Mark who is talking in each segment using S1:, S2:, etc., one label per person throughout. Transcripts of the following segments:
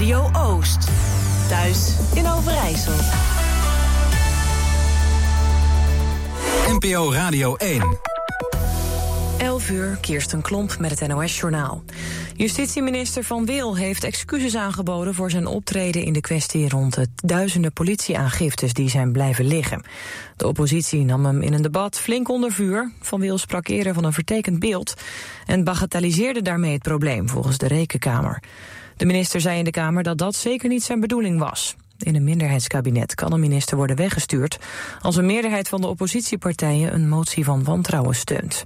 S1: Radio Oost. Thuis in Overijssel.
S2: NPO Radio 1.
S3: 11 uur, Kirsten Klomp met het NOS-journaal. Justitieminister Van Wil heeft excuses aangeboden voor zijn optreden in de kwestie rond de duizenden politieaangiftes die zijn blijven liggen. De oppositie nam hem in een debat flink onder vuur. Van Wil sprak eerder van een vertekend beeld en bagatelliseerde daarmee het probleem, volgens de Rekenkamer. De minister zei in de Kamer dat dat zeker niet zijn bedoeling was. In een minderheidskabinet kan een minister worden weggestuurd als een meerderheid van de oppositiepartijen een motie van wantrouwen steunt.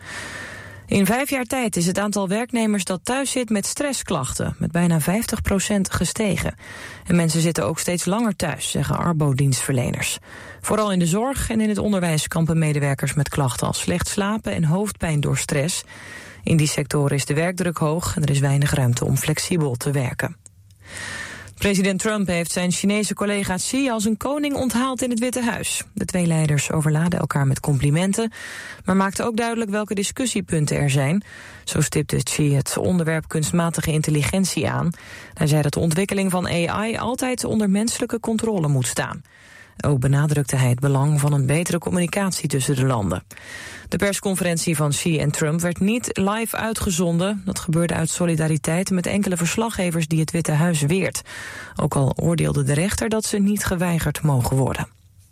S3: In 5 jaar tijd is het aantal werknemers dat thuis zit met stressklachten met bijna 50% gestegen. En mensen zitten ook steeds langer thuis, zeggen Arbo-dienstverleners. Vooral in de zorg en in het onderwijs kampen medewerkers met klachten als slecht slapen en hoofdpijn door stress. In die sectoren is de werkdruk hoog en er is weinig ruimte om flexibel te werken. President Trump heeft zijn Chinese collega Xi als een koning onthaald in het Witte Huis. De twee leiders overladen elkaar met complimenten, maar maakten ook duidelijk welke discussiepunten er zijn. Zo stipte Xi het onderwerp kunstmatige intelligentie aan. Hij zei dat de ontwikkeling van AI altijd onder menselijke controle moet staan. Ook benadrukte hij het belang van een betere communicatie tussen de landen. De persconferentie van Xi en Trump werd niet live uitgezonden. Dat gebeurde uit solidariteit met enkele verslaggevers die het Witte Huis weert. Ook al oordeelde de rechter dat ze niet geweigerd mogen worden.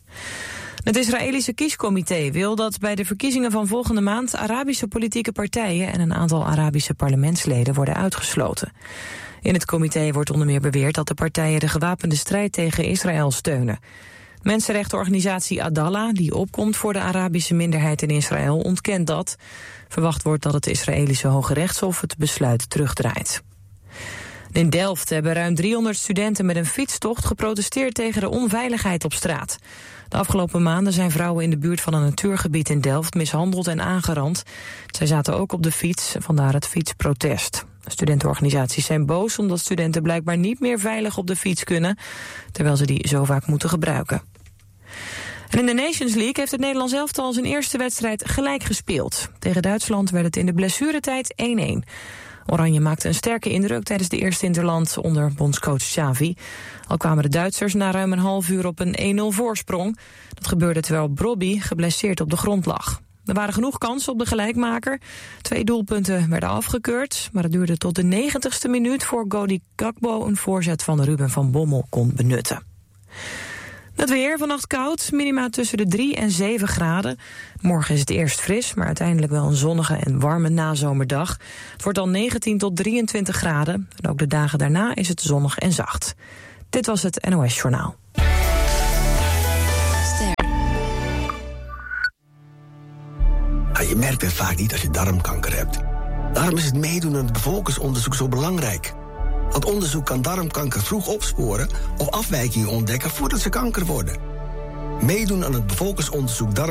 S3: Het Israëlische kiescomité wil dat bij de verkiezingen van volgende maand Arabische politieke partijen en een aantal Arabische parlementsleden worden uitgesloten. In het comité wordt onder meer beweerd dat de partijen de gewapende strijd tegen Israël steunen. Mensenrechtenorganisatie Adallah, die opkomt voor de Arabische minderheid in Israël, ontkent dat. Verwacht wordt dat het Israëlische Hoge Rechtshof het besluit terugdraait. In Delft hebben ruim 300 studenten met een fietstocht geprotesteerd tegen de onveiligheid op straat. De afgelopen maanden zijn vrouwen in de buurt van een natuurgebied in Delft mishandeld en aangerand. Zij zaten ook op de fiets, vandaar het fietsprotest. Studentenorganisaties zijn boos omdat studenten blijkbaar niet meer veilig op de fiets kunnen, terwijl ze die zo vaak moeten gebruiken. En in de Nations League heeft het Nederlands elftal zijn eerste wedstrijd gelijk gespeeld. Tegen Duitsland werd het in de blessuretijd 1-1. Oranje maakte een sterke indruk tijdens de eerste interland onder bondscoach Xavi. Al kwamen de Duitsers na ruim een half uur op een 1-0 voorsprong. Dat gebeurde terwijl Brobby geblesseerd op de grond lag. Er waren genoeg kansen op de gelijkmaker. 2 doelpunten werden afgekeurd, maar het duurde tot de 90ste minuut voor Cody Gakpo een voorzet van Ruben van Bommel kon benutten. Het weer, vannacht koud, minima tussen de 3 en 7 graden. Morgen is het eerst fris, maar uiteindelijk wel een zonnige en warme nazomerdag. Het wordt dan 19 tot 23 graden. En ook de dagen daarna is het zonnig en zacht. Dit was het NOS Journaal.
S4: Je merkt het vaak niet als je darmkanker hebt. Daarom is het meedoen aan het bevolkingsonderzoek zo belangrijk. Want onderzoek kan darmkanker vroeg opsporen of afwijkingen ontdekken voordat ze kanker worden. Meedoen aan het bevolkingsonderzoek darm